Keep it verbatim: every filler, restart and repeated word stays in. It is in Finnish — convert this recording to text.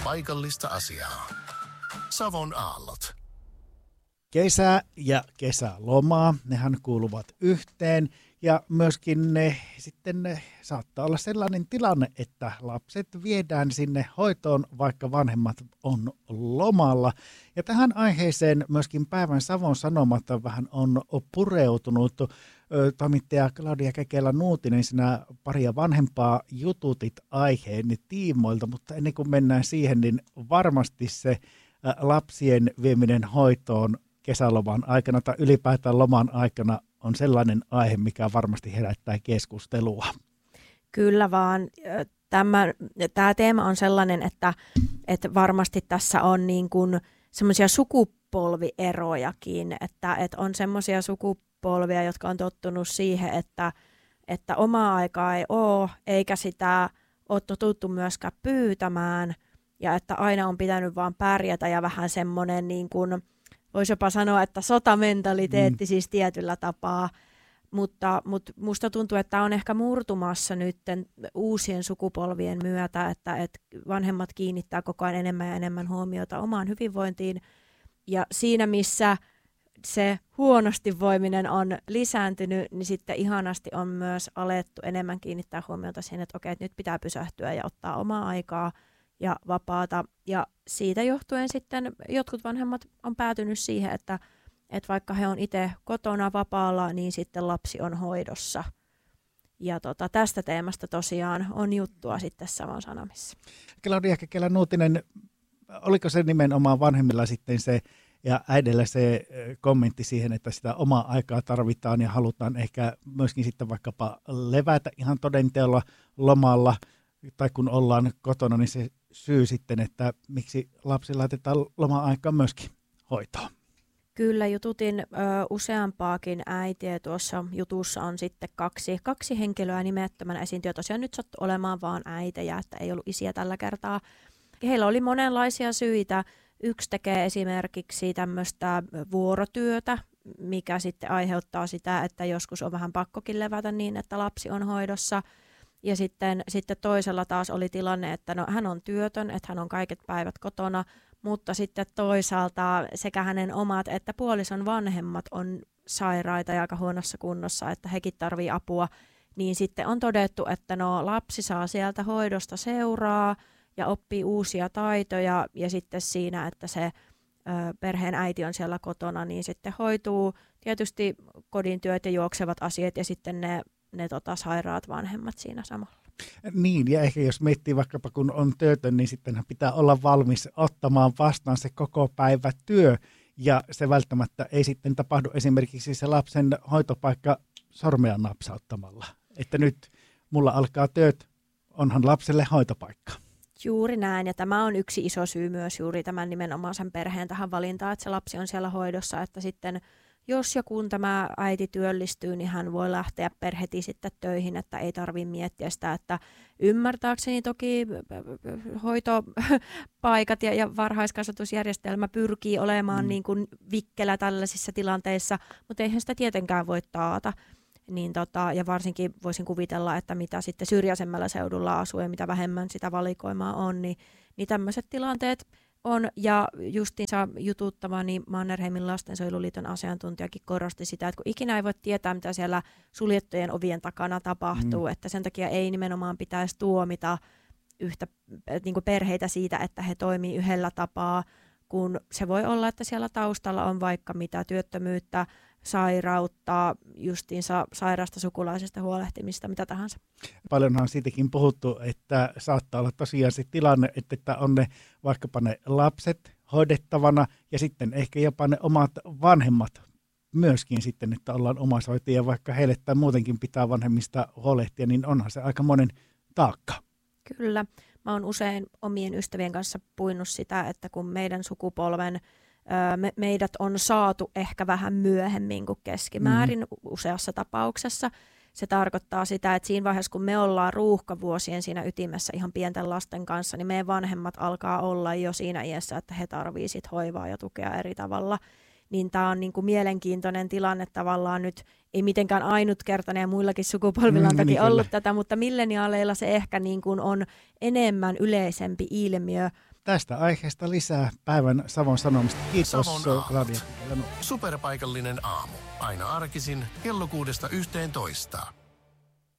paikallista asiaa. Savon aallot. Kesä ja kesälomaa, nehän kuuluvat yhteen ja myöskin ne, sitten ne, saattaa olla sellainen tilanne, että lapset viedään sinne hoitoon, vaikka vanhemmat on lomalla. Ja tähän aiheeseen myöskin päivän Savon Sanomat vähän on pureutunut. Toimittaja Claudia Kekelä-Nuutinen, sinä paria vanhempaa jututit aiheen tiimoilta, mutta ennen kuin mennään siihen, niin varmasti se lapsien vieminen hoitoon kesäloman aikana tai ylipäätään loman aikana on sellainen aihe, mikä varmasti herättää keskustelua. Kyllä vaan. Tämä, tämä teema on sellainen, että, että varmasti tässä on niin kuin semmoisia sukupolvierojakin, että, että on semmoisia sukupolvia, jotka on tottunut siihen, että, että omaa aikaa ei ole, eikä sitä ole totuttu myöskään pyytämään, ja että aina on pitänyt vaan pärjätä ja vähän semmoinen niin kuin voisi jopa sanoa, että sotamentaliteetti mm. siis tietyllä tapaa, mutta, mutta musta tuntuu, että tämä on ehkä murtumassa nyt uusien sukupolvien myötä, että, että vanhemmat kiinnittää koko ajan enemmän ja enemmän huomiota omaan hyvinvointiin. Ja siinä, missä se huonosti voiminen on lisääntynyt, niin sitten ihanasti on myös alettu enemmän kiinnittää huomiota siihen, että okei, että nyt pitää pysähtyä ja ottaa omaa aikaa ja vapaata, ja siitä johtuen sitten jotkut vanhemmat on päätynyt siihen, että, että vaikka he on itse kotona vapaalla, niin sitten lapsi on hoidossa. Ja tota, tästä teemasta tosiaan on juttua sitten Savon Sanomissa. Claudia Kekelä-Nuutinen, oliko se nimenomaan vanhemmilla sitten se ja äidillä se kommentti siihen, että sitä omaa aikaa tarvitaan ja halutaan ehkä myöskin sitten vaikkapa levätä ihan todenteolla lomalla, tai kun ollaan kotona, niin se syy sitten, että miksi lapsi laitetaan loma-aikaan myöskin hoitoon. Kyllä, jututin ö, useampaakin äitiä. Tuossa jutussa on sitten kaksi, kaksi henkilöä nimettömänä esiintyjä. Tosiaan nyt sattuu olemaan vaan äitejä, että ei ollut isiä tällä kertaa. Heillä oli monenlaisia syitä. Yksi tekee esimerkiksi tämmöistä vuorotyötä, mikä sitten aiheuttaa sitä, että joskus on vähän pakkokin levätä niin, että lapsi on hoidossa. Ja sitten, sitten toisella taas oli tilanne, että no, hän on työtön, että hän on kaiket päivät kotona, mutta sitten toisaalta sekä hänen omat että puolison vanhemmat on sairaita ja aika huonossa kunnossa, että hekin tarvii apua. Niin sitten on todettu, että no, lapsi saa sieltä hoidosta seuraa ja oppii uusia taitoja, ja sitten siinä, että se ö, perheen äiti on siellä kotona, niin sitten hoituu tietysti kodin työt ja juoksevat asiat ja sitten ne ne tota, sairaat vanhemmat siinä samalla. Niin, ja ehkä jos miettii vaikkapa kun on työtön, niin sittenhän pitää olla valmis ottamaan vastaan se koko päivä työ, ja se välttämättä ei sitten tapahdu esimerkiksi se lapsen hoitopaikka sormea napsauttamalla. Että nyt mulla alkaa työt, onhan lapselle hoitopaikka. Juuri näin, ja tämä on yksi iso syy myös juuri tämän nimenomaan sen perheen tähän valintaan, että se lapsi on siellä hoidossa, että sitten jos ja kun tämä äiti työllistyy, niin hän voi lähteä perheti sitten töihin, että ei tarvitse miettiä sitä, että ymmärtääkseni toki hoitopaikat ja, ja varhaiskasvatusjärjestelmä pyrkii olemaan mm. niin kuin vikkelä tällaisissa tilanteissa, mutta eihän sitä tietenkään voi taata. Niin tota, ja varsinkin voisin kuvitella, että mitä sitten syrjäisemmällä seudulla asuu ja mitä vähemmän sitä valikoimaa on, niin, niin tämmöiset tilanteet on, ja justiinsa jututtamani Mannerheimin lastensuojeluliiton asiantuntijakin korosti sitä, että kun ikinä ei voi tietää, mitä siellä suljettujen ovien takana tapahtuu, mm. että sen takia ei nimenomaan pitäisi tuomita yhtä niin kuin perheitä siitä, että he toimii yhdellä tapaa, kun se voi olla, että siellä taustalla on vaikka mitä työttömyyttä, sairautta, justiinsa sairaasta sukulaisesta huolehtimista, mitä tahansa. Paljonhan on siitäkin puhuttu, että saattaa olla tosiaan se tilanne, että on ne vaikkapa ne lapset hoidettavana ja sitten ehkä jopa ne omat vanhemmat myöskin sitten, että ollaan omaishoitajia, vaikka heille tai muutenkin pitää vanhemmista huolehtia, niin onhan se aika monen taakka. Kyllä. Mä oon usein omien ystävien kanssa puinut sitä, että kun meidän sukupolven Me, meidät on saatu ehkä vähän myöhemmin kuin keskimäärin mm. useassa tapauksessa. Se tarkoittaa sitä, että siinä vaiheessa, kun me ollaan ruuhkavuosien siinä ytimessä ihan pienten lasten kanssa, niin meidän vanhemmat alkaa olla jo siinä iässä, että he tarvitsevat sit hoivaa ja tukea eri tavalla. Niin tämä on niinku mielenkiintoinen tilanne tavallaan nyt, ei mitenkään ainutkertainen ja muillakin sukupolvilla on toki mm, ollut tätä, mutta milleniaaleilla se ehkä niinku on enemmän yleisempi ilmiö. tästä aiheesta lisää päivän Savon Sanomista. Kiitos Savon aallot. Radio. Superpaikallinen aamu. Aina arkisin kello kuudesta yhteentoista.